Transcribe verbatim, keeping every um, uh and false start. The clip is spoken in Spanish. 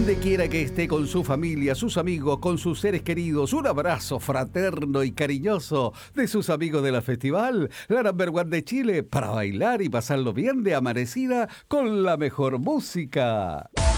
donde quiera que esté con su familia, sus amigos, con sus seres queridos, un abrazo fraterno y cariñoso de sus amigos de la festival, la Number One de Chile, para bailar y pasarlo bien de amanecida con la mejor música.